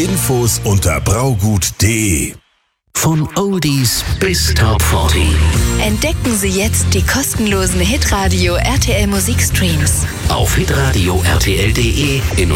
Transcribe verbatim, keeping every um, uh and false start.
Infos unter braugut punkt de. Von Oldies bis Top vierzig. Entdecken Sie jetzt die kostenlosen Hitradio R T L Musikstreams Auf hitradio punkt r t l punkt de in